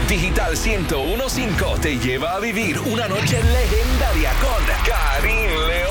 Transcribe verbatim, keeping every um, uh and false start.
Digital ciento uno punto cinco te lleva a vivir una noche legendaria con Karim León.